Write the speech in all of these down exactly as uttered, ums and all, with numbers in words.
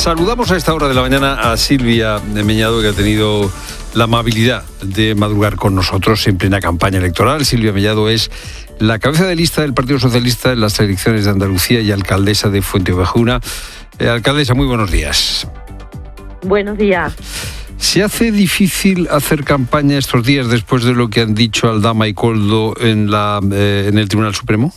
Saludamos a esta hora de la mañana a Silvia Mellado, que ha tenido la amabilidad de madrugar con nosotros en plena campaña electoral. Silvia Mellado es la cabeza de lista del Partido Socialista en las elecciones de Andalucía y alcaldesa de Fuenteovejuna. Eh, alcaldesa, muy buenos días. Buenos días. ¿Se hace difícil hacer campaña estos días después de lo que han dicho Aldama y Koldo en, la, eh, en el Tribunal Supremo?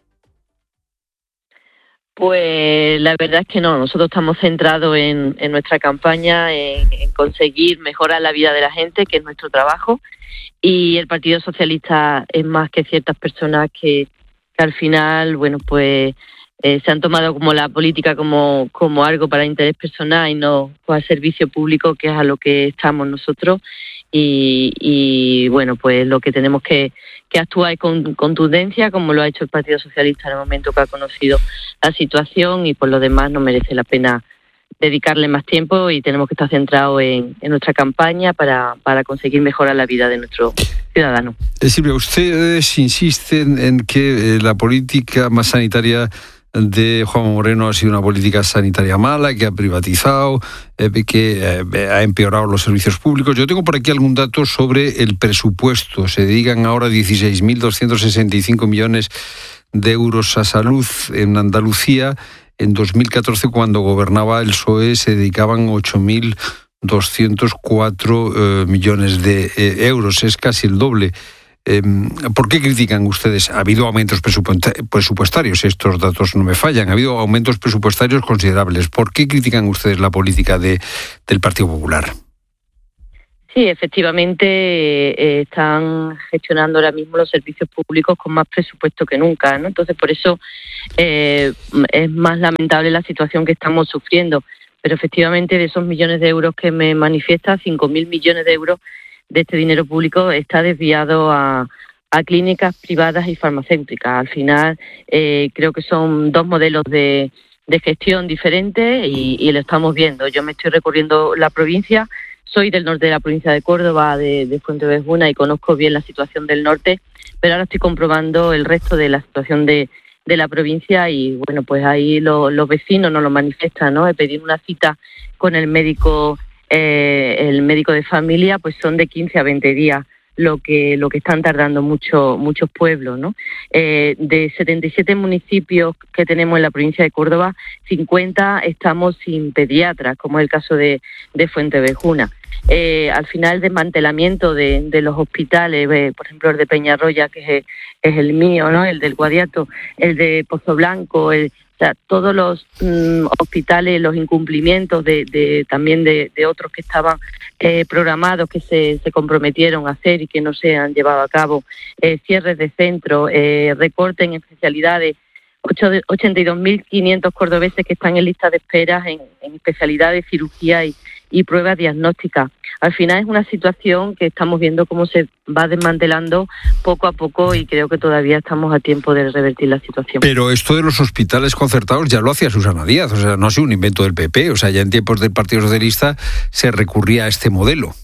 Pues la verdad es que no, nosotros estamos centrados en, en nuestra campaña, en, en conseguir mejorar la vida de la gente, que es nuestro trabajo, y el Partido Socialista es más que ciertas personas que, que al final, bueno, pues eh, se han tomado como la política como, como algo para interés personal y no pues, al servicio público, que es a lo que estamos nosotros, y, y bueno, pues lo que tenemos que que actúa con contundencia, como lo ha hecho el Partido Socialista en el momento que ha conocido la situación, y por lo demás no merece la pena dedicarle más tiempo y tenemos que estar centrados en, en nuestra campaña para, para conseguir mejorar la vida de nuestros ciudadanos. Eh, Silvia, ustedes insisten en que eh, la política más sanitaria de Juanma Moreno ha sido una política sanitaria mala, que ha privatizado, eh, que eh, ha empeorado los servicios públicos. Yo tengo por aquí algún dato sobre el presupuesto. Se dedican ahora dieciséis mil doscientos sesenta y cinco millones de euros a salud en Andalucía. En dos mil catorce, cuando gobernaba el P S O E, se dedicaban ocho mil doscientos cuatro eh, millones de eh, euros. Es casi el doble. Eh, ¿Por qué critican ustedes? Ha habido aumentos presupuestarios, estos datos no me fallan, ha habido aumentos presupuestarios considerables. ¿Por qué critican ustedes la política de, del Partido Popular? Sí, efectivamente eh, están gestionando ahora mismo los servicios públicos con más presupuesto que nunca, ¿no? Entonces, por eso eh, es más lamentable la situación que estamos sufriendo. Pero efectivamente, de esos millones de euros que me manifiesta, cinco mil millones de euros de este dinero público está desviado a, a clínicas privadas y farmacéuticas. Al final, eh, creo que son dos modelos de, de gestión diferentes y, y lo estamos viendo. Yo me estoy recorriendo la provincia, soy del norte de la provincia de Córdoba, de, de Fuenteovejuna, y conozco bien la situación del norte, pero ahora estoy comprobando el resto de la situación de, de la provincia y, bueno, pues ahí lo, los vecinos nos lo manifiestan, ¿no? He pedido una cita con el médico Eh, el médico de familia, pues son de quince a veinte días lo que lo que están tardando mucho, muchos pueblos, ¿no? Eh, de setenta y siete municipios que tenemos en la provincia de Córdoba, cincuenta estamos sin pediatras, como es el caso de, de Fuenteovejuna. Eh, al final, el desmantelamiento de, de los hospitales, eh, por ejemplo el de Peñarroya, que es, es el mío, ¿no? El del Guadiato, el de Pozo Blanco, el O sea, todos los mm, hospitales, los incumplimientos de, de también de, de otros que estaban eh, programados, que se, se comprometieron a hacer y que no se han llevado a cabo, eh, cierres de centros, eh, recortes en especialidades, ochenta y dos mil quinientos cordobeses que están en lista de espera en, en especialidades de cirugía y, y pruebas diagnósticas. Al final es una situación que estamos viendo cómo se va desmantelando poco a poco y creo que todavía estamos a tiempo de revertir la situación. Pero esto de los hospitales concertados ya lo hacía Susana Díaz, o sea, no ha sido un invento del P P, o sea, ya en tiempos del Partido Socialista se recurría a este modelo.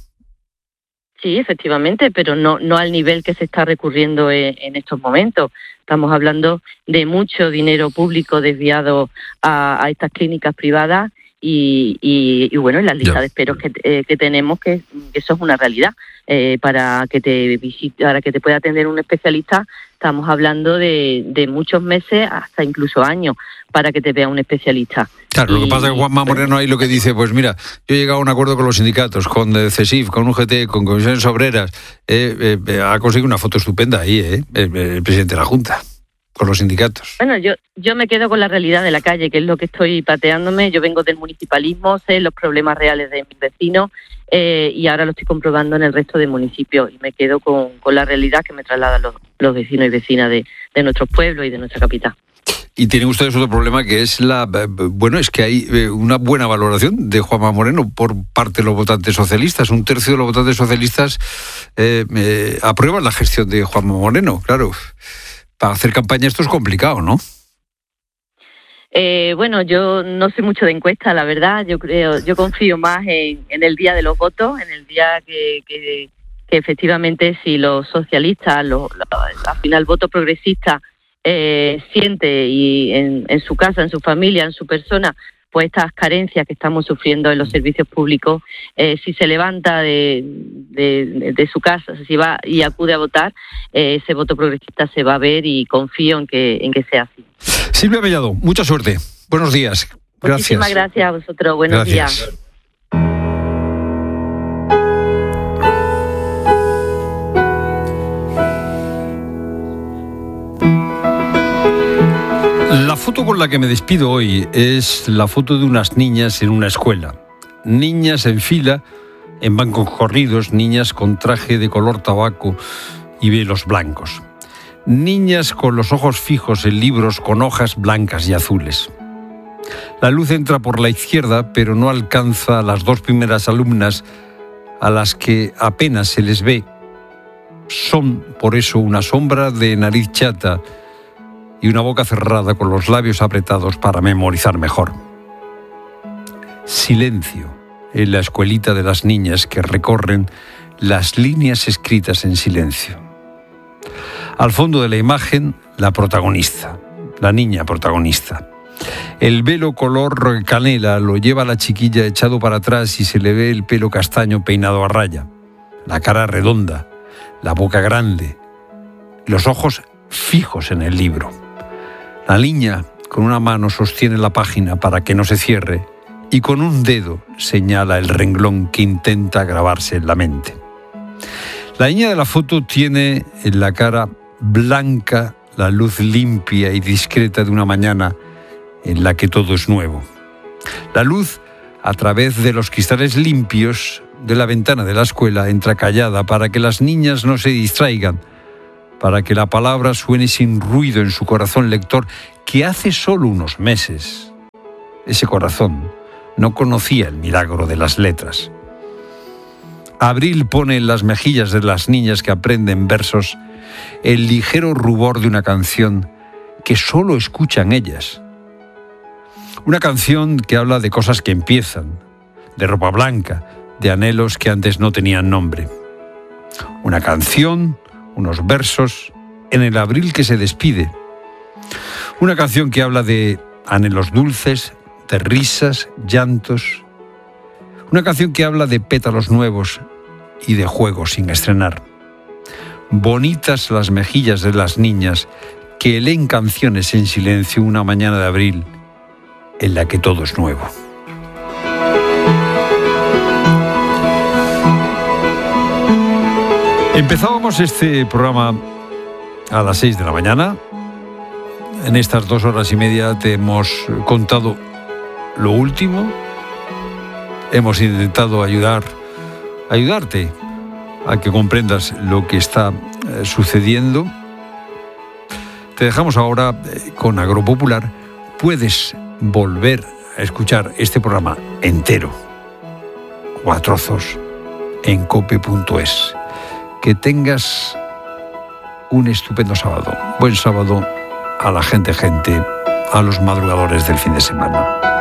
Sí, efectivamente, pero no, no al nivel que se está recurriendo en, en estos momentos. Estamos hablando de mucho dinero público desviado a, a estas clínicas privadas y, y, y bueno, en las listas de espera que, eh, que tenemos, que, que eso es una realidad. Eh, para que te visite, para que te pueda atender un especialista, estamos hablando de, de muchos meses, hasta incluso años, para que te vea un especialista. Claro, y, lo que pasa es que Juanma Moreno ahí lo que dice, pues mira, yo he llegado a un acuerdo con los sindicatos, con CESIF, con U G T, con comisiones obreras, eh, eh, ha conseguido una foto estupenda ahí, eh, el, el presidente de la Junta, con los sindicatos. Bueno, yo yo me quedo con la realidad de la calle, que es lo que estoy pateándome. Yo vengo del municipalismo, sé los problemas reales de mis vecinos eh, y ahora lo estoy comprobando en el resto de municipios y me quedo con, con la realidad que me trasladan los, los vecinos y vecinas de, de nuestros pueblos y de nuestra capital. Y tienen ustedes otro problema que es la... Bueno, es que hay una buena valoración de Juanma Moreno por parte de los votantes socialistas. Un tercio de los votantes socialistas eh, eh, aprueban la gestión de Juanma Moreno. Claro, para hacer campaña esto es complicado, ¿no? Eh, bueno, yo no sé mucho de encuestas, la verdad. Yo creo, yo confío más en, en el día de los votos, en el día que, que, que efectivamente si los socialistas, los, los, al final el voto progresista, Eh, siente y en, en su casa, en su familia, en su persona, pues estas carencias que estamos sufriendo en los servicios públicos, eh, si se levanta de, de, de su casa, si va y acude a votar, eh, ese voto progresista se va a ver, y confío en que, en que sea así. Silvia Mellado, mucha suerte. Buenos días. Gracias. Muchísimas gracias a vosotros. Buenos gracias. días. La foto con la que me despido hoy es la foto de unas niñas en una escuela. Niñas en fila, en bancos corridos, niñas con traje de color tabaco y velos blancos. Niñas con los ojos fijos en libros con hojas blancas y azules. La luz entra por la izquierda, pero no alcanza a las dos primeras alumnas, a las que apenas se les ve. Son, por eso, una sombra de nariz chata y una boca cerrada con los labios apretados para memorizar mejor. Silencio en la escuelita de las niñas que recorren las líneas escritas en silencio. Al fondo de la imagen, la protagonista, la niña protagonista. El velo color canela lo lleva la chiquilla echado para atrás y se le ve el pelo castaño peinado a raya, la cara redonda, la boca grande, los ojos fijos en el libro. La niña, con una mano, sostiene la página para que no se cierre y con un dedo señala el renglón que intenta grabarse en la mente. La niña de la foto tiene en la cara blanca la luz limpia y discreta de una mañana en la que todo es nuevo. La luz, a través de los cristales limpios de la ventana de la escuela, entra callada para que las niñas no se distraigan, para que la palabra suene sin ruido en su corazón lector, que hace solo unos meses ese corazón no conocía el milagro de las letras. Abril pone en las mejillas de las niñas que aprenden versos el ligero rubor de una canción que solo escuchan ellas. Una canción que habla de cosas que empiezan, de ropa blanca, de anhelos que antes no tenían nombre. Una canción, unos versos, en el abril que se despide. Una canción que habla de anhelos dulces, de risas, llantos. Una canción que habla de pétalos nuevos y de juegos sin estrenar. Bonitas las mejillas de las niñas que leen canciones en silencio una mañana de abril en la que todo es nuevo. Empezábamos este programa a las seis de la mañana. En estas dos horas y media te hemos contado lo último. Hemos intentado ayudar, ayudarte a que comprendas lo que está eh, sucediendo. Te dejamos ahora eh, con Agropopular. Puedes volver a escuchar este programa entero o a trozos en cope punto es. Que tengas un estupendo sábado. Buen sábado a la gente, gente, a los madrugadores del fin de semana.